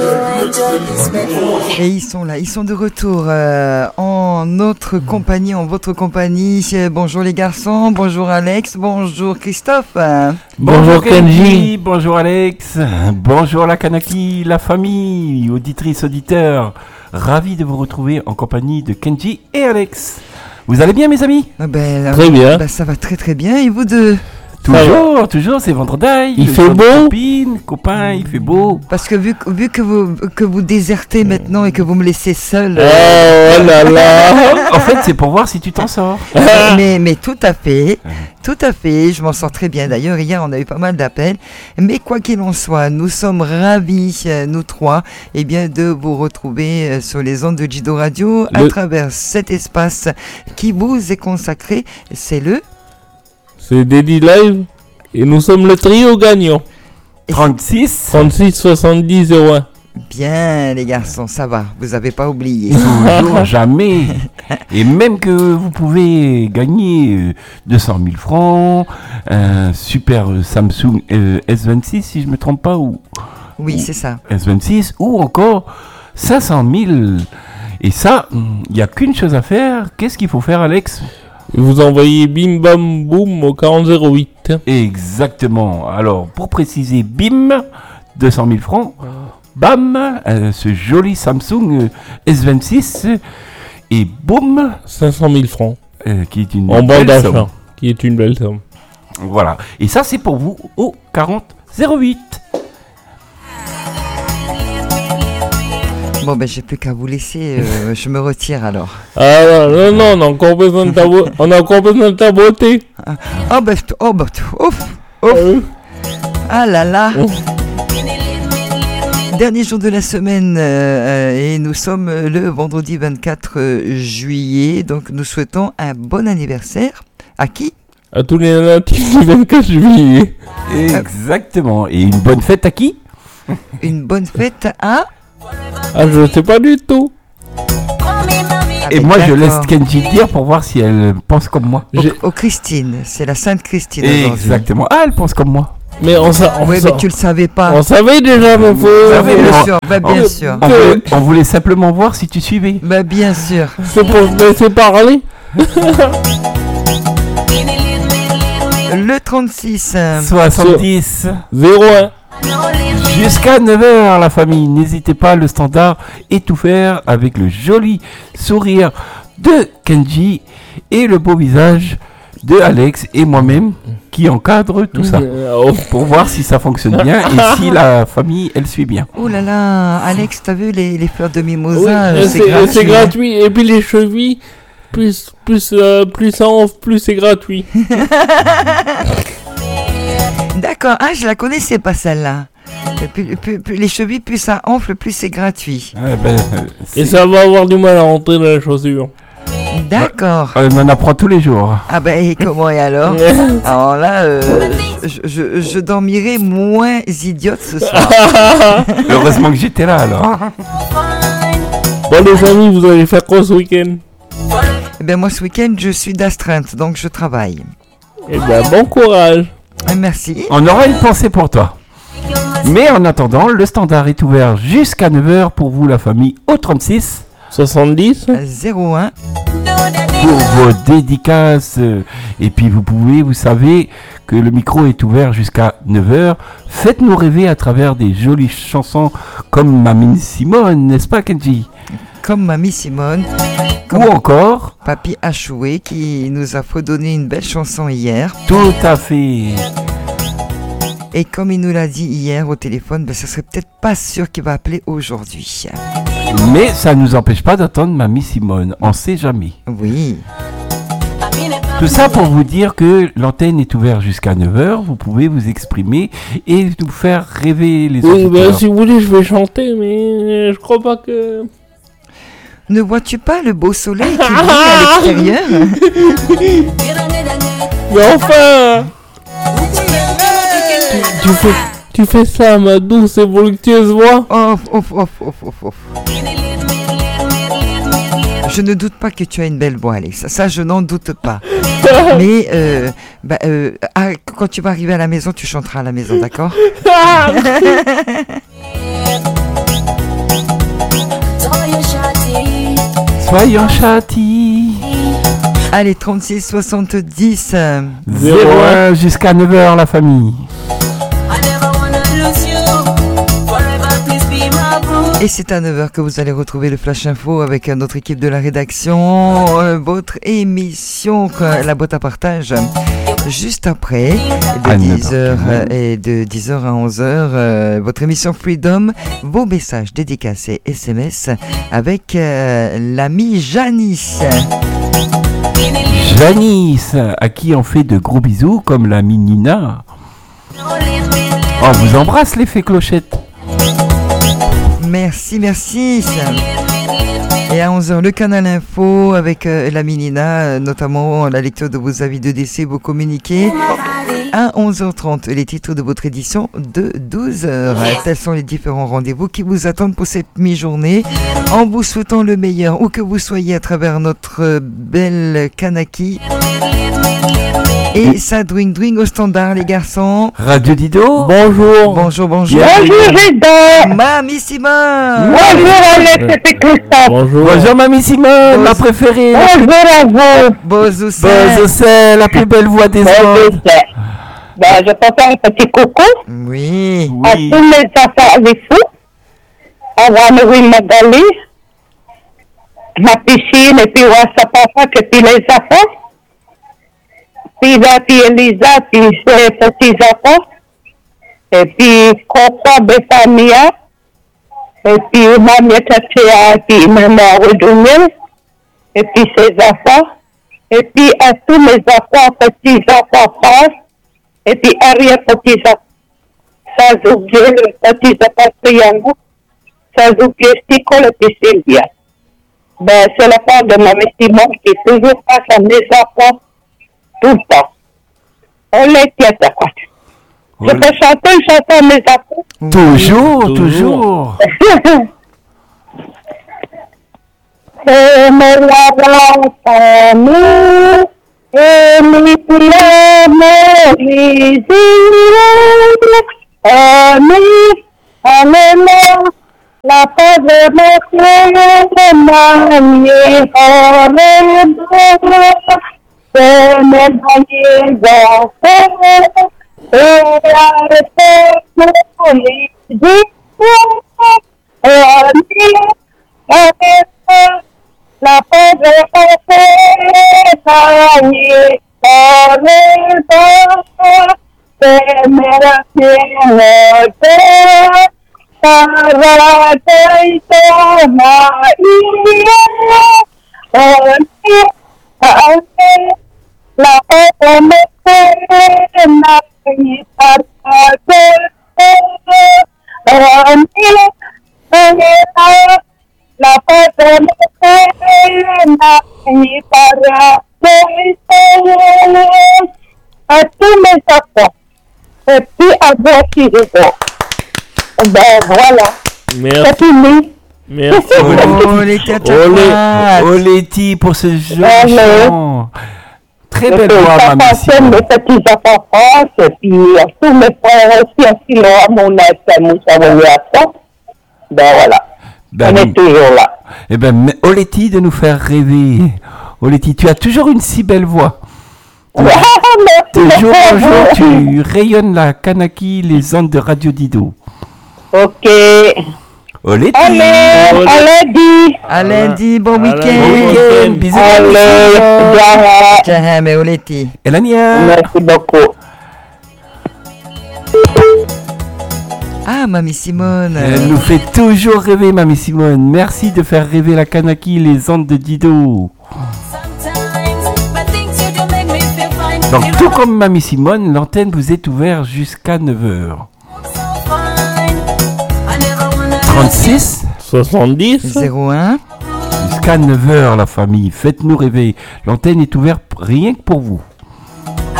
Et ils sont là, ils sont de retour en notre compagnie, en votre compagnie. Bonjour les garçons, bonjour Alex, bonjour Christophe. Bonjour Kenji, bonjour Alex, bonjour la Kanaki, la famille, auditrices, auditeurs. Ravi de vous retrouver en compagnie de Kenji et Alex. Vous allez bien mes amis? Très bien. Ça va très très bien, et vous deux? Toujours, c'est vendredi. Il fait beau. Copain, il fait beau. Parce que vu que vous désertez maintenant et que vous me laissez seul. Oh là là. En fait, c'est pour voir si tu t'en sors. mais tout à fait, je m'en sors très bien. D'ailleurs, hier, on a eu pas mal d'appels. Mais quoi qu'il en soit, nous sommes ravis, nous trois, de vous retrouver sur les ondes de Jido Radio à travers cet espace qui vous est consacré. C'est Daddy Live et nous sommes le trio gagnant. 36 70 01. Bien les garçons, ça va, vous avez pas oublié. Toujours, jamais. Et même que vous pouvez gagner 200 000 francs, un super Samsung S26 si je me trompe pas, oui c'est ça. S26 ou encore 500 000. Et ça, il n'y a qu'une chose à faire. Qu'est-ce qu'il faut faire Alex ? Vous envoyez bim bam boum au 4008. Exactement. Alors, pour préciser, bim, 200 000 francs. Bam, ce joli Samsung S26. Et boum, 500 000 francs. Qui est une en bande belle d'achat. somme. Qui est une belle somme. Voilà. Et ça, c'est pour vous au 4008. Bon, j'ai plus qu'à vous laisser, je me retire alors. Ah non, on a encore besoin de ta beauté. Ouf. Ah là là. Dernier jour de la semaine et nous sommes le vendredi 24 juillet, donc nous souhaitons un bon anniversaire. À qui ? À tous les natifs du 24 juillet. Exactement. Et une bonne fête à qui ? Une bonne fête à... Ah, je sais pas du tout. Et moi, je laisse Kenji dire pour voir si elle pense comme moi. Au Christine, c'est la Sainte Christine. Exactement. Ah, elle pense comme moi. Mais mais tu le savais pas. On savait déjà, mon frère. Bien sûr. On voulait simplement voir si tu suivais. Bien sûr. C'est pour te laisser parler. Le 36 70 01. Jusqu'à 9h, la famille. N'hésitez pas, le standard est ouvert avec le joli sourire de Kenji et le beau visage de Alex et moi-même qui encadre tout ça pour voir si ça fonctionne bien et si la famille, elle suit bien. Oh là là, Alex, t'as vu les fleurs de mimosa, oui, c'est gratuit. Et puis les chevilles, plus ça offre, plus c'est gratuit. D'accord, je la connaissais pas celle-là. Plus les chevilles, plus ça enfle, plus c'est gratuit. Et ça va avoir du mal à rentrer dans la chaussure. D'accord. On en apprend tous les jours. Et comment et alors? Alors là, je dormirai moins idiote ce soir. Heureusement que j'étais là alors. Bon les amis, vous allez faire quoi ce week-end? Moi ce week-end, je suis d'astreinte, donc je travaille. Bon courage. Merci. On aura une pensée pour toi. Mais en attendant, le standard est ouvert jusqu'à 9h pour vous la famille au 36 70 01 pour vos dédicaces. Et puis vous savez que le micro est ouvert jusqu'à 9h. Faites-nous rêver à travers des jolies chansons comme Mamie Simone, n'est-ce pas Kenji? Comme Mamie Simone. Ou encore Papy Achoué qui nous a fredonné une belle chanson hier. Tout à fait. Et comme il nous l'a dit hier au téléphone, ça serait peut-être pas sûr qu'il va appeler aujourd'hui. Mais ça ne nous empêche pas d'attendre Mamie Simone, on sait jamais. Oui. Tout ça pour vous dire que l'antenne est ouverte jusqu'à 9h, vous pouvez vous exprimer et nous faire rêver les auditeurs. Si vous voulez, je vais chanter, mais je crois pas que... Ne vois-tu pas le beau soleil qui brille à l'extérieur? Mais enfin, tu fais ça, ma douce et voluptueuse voix. Je ne doute pas que tu as une belle voix, Alex. Ça, je n'en doute pas. Mais quand tu vas arriver à la maison, tu chanteras à la maison, d'accord? soyons châtis. Allez, 36 70. 01 jusqu'à 9h la famille. Et c'est à 9h que vous allez retrouver le Flash Info avec notre équipe de la rédaction, votre émission, la boîte à partage. Juste après, de 10h et de 10h à 11h, votre émission Freedom, vos messages dédicacés SMS avec l'ami Janice. Janice, à qui on fait de gros bisous, comme l'ami Nina. On vous embrasse l'effet clochette. Merci, merci. Et à 11h, le canal info avec la Minina, notamment la lecture de vos avis de décès, vos communiqués. À 11h30, les titres de votre édition de 12h. Tels sont les différents rendez-vous qui vous attendent pour cette mi-journée. En vous souhaitant le meilleur, où que vous soyez à travers notre belle Kanaki. Et ça dwing au standard, les garçons. Radio Dido. Bonjour. Bonjour, bonjour. Bonjour, Reda. Mamie Simone. Bonjour, Alex et Christophe. Bonjour. Bonjour Mamie Simone, ma préférée. Bonjour à vous. Bozoussel. C'est la plus belle voix des ondes. Je peux faire un petit coucou Oui. à tous les enfants des fous, à Wannery Magali, ma piscine, et puis Wassa Papa, et puis les enfants, puis la fille Elisa, puis ses petits-enfants, et puis Copa Befamia, et puis Mamie Tatia, puis Maman Redoumel, et puis ses enfants, et puis à tous les enfants, petits-enfants France, et puis arrière-petits-enfants, sans oublier les petits-enfants Triangle, sans oublier Sticole et puis Sylvia. Ben, c'est la part de ma Simone qui toujours passe à mes enfants tout le temps. On les tient à quoi. Je peux chanter une chanson à mes enfants. Toujours. Et me la famille, et mi la pauvre me manier la pauvre à tous mes enfants. Et puis à vous qui êtes. Ben voilà. Merci. C'est fini. Merci. Oh, les tchatchats. Oh Letty pour ce joli Allez. chant. Très belle voix, Mamie Ça Simone. mes petits enfants France, et puis à tous mes frères aussi, ainsi là, mon ex, ça va à ça. Ben voilà. Ben, On est toujours là. eh ben, Letty de nous faire rêver. Oh Letty, tu as toujours une si belle voix. De jour en jour, tu rayonnes la Kanaki, les ondes de Radio Dido. Ok. Oh Letty. Allez, allez, À lundi, bon À week-end. lundi. Week-end, bisous. allez, bien. Ciao, mais Oleti. Et la mienne. Merci beaucoup. Ah, Mamie Simone. Elle nous fait toujours rêver, Mamie Simone. Merci de faire rêver la Kanaki, les ondes de Dido. Donc, tout comme Mamie Simone, l'antenne vous est ouverte jusqu'à 9h. 36 70. 01. jusqu'à 9h, la famille. Faites-nous rêver. L'antenne est ouverte rien que pour vous.